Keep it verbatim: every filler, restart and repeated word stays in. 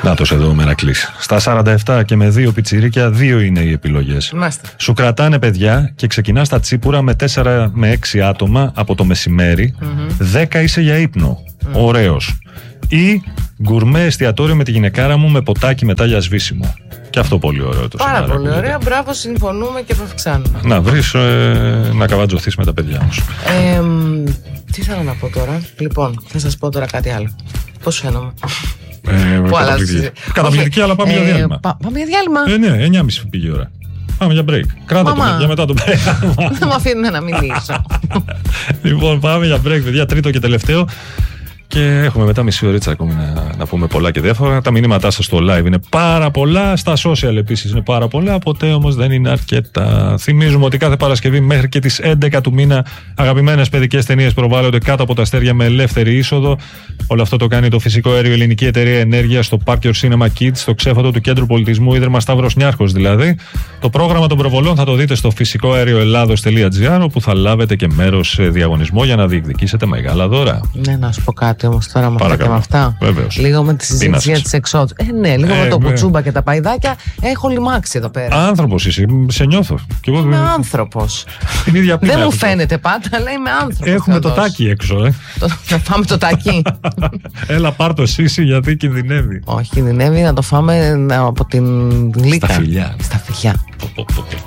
Νάτος εδώ ο Μερακλής. Στα σαράντα επτά και με δύο πιτσιρίκια, δύο είναι οι επιλογές. Μάστε. Σου κρατάνε παιδιά και ξεκινάς τα τσίπουρα με τέσσερα με έξι άτομα από το μεσημέρι. Mm-hmm. δέκα είσαι για ύπνο. Mm. Ωραίος. Ή γκουρμέ εστιατόριο με τη γυναικάρα μου με ποτάκι μετά για σβήσιμο. Και αυτό πολύ ωραίο το Πάρα πολύ ωραία. Μπράβο, συμφωνούμε και θα αυξάνουμε. Να βρεις ε, να καβατζωθείς με τα παιδιά μου. Ε, τι θέλω να πω τώρα. Λοιπόν, θα σας πω τώρα κάτι άλλο. Πώς φαίνομαι? Ε, καταπληκτική. Καταπληκτική, αλλά πάμε ε, για διάλειμμα. Πά, πάμε για διάλειμμα. Ε, ναι, εννιά και μισή πήγε η ώρα. Πάμε για break. Κράτα το για μετά το break. Δεν μου αφήνουν να μιλήσω. Λοιπόν, πάμε για break, παιδιά. Τρίτο και τελευταίο. Και έχουμε μετά μισή ωρίτσα ακόμη να, να πούμε πολλά και διάφορα. Τα μηνύματά σας στο live είναι πάρα πολλά. Στα social επίσης είναι πάρα πολλά. Ποτέ όμως δεν είναι αρκετά. Θυμίζουμε ότι κάθε Παρασκευή μέχρι και τις έντεκα του μήνα αγαπημένες παιδικές ταινίες προβάλλονται κάτω από τα αστέρια με ελεύθερη είσοδο. Όλο αυτό το κάνει το Φυσικό Αέριο Ελληνική Εταιρεία Ενέργειας στο Park Your Cinema Kids, στο ξέφωτο του Κέντρου Πολιτισμού Ίδρυμα Σταύρος Νιάρχος δηλαδή. Το πρόγραμμα των προβολών θα το δείτε στο φυσικό αέριο ελλάδος τελεία τζι άρ, όπου θα λάβετε και μέρος σε διαγωνισμό για να διεκδικήσετε μεγάλα δώρα. Ναι, να σου πω κάτι. Όμως τώρα με αυτά και με αυτά. Βεβαίως. Λίγο με τη συζήτηση για τις εξώτες. Ε, ναι, λίγο ε, με το με... κουτσούμπα και τα παϊδάκια. Έχω λιμάξει εδώ πέρα. Άνθρωπος είσαι, σε νιώθω. Εγώ... Είμαι άνθρωπος. Δεν μου φαίνεται πάντα, αλλά είμαι άνθρωπος. Έχουμε το τάκι έξω, ε. Να φάμε το τάκι. Έλα, πάρ' το σύσι γιατί κινδυνεύει. Όχι, κινδυνεύει να το φάμε από την γλύκα. Στα φιλιά. Στα φιλιά.